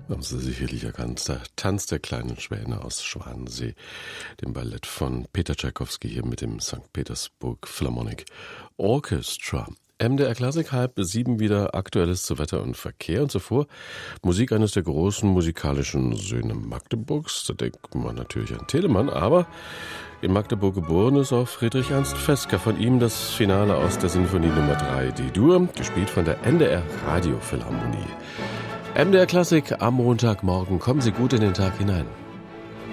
Haben Sie sicherlich erkannt, der Tanz der kleinen Schwäne aus Schwanensee, dem Ballett von Peter Tschaikowski hier mit dem St. Petersburg Philharmonic Orchestra. MDR Klassik, 6:30 wieder Aktuelles zu Wetter und Verkehr und zuvor Musik eines der großen musikalischen Söhne Magdeburgs. Da denkt man natürlich an Telemann, aber in Magdeburg geboren ist auch Friedrich Ernst Fesca. Von ihm das Finale aus der Sinfonie Nummer 3, D-Dur, gespielt von der NDR Radiophilharmonie. MDR Klassik am Montagmorgen. Kommen Sie gut in den Tag hinein.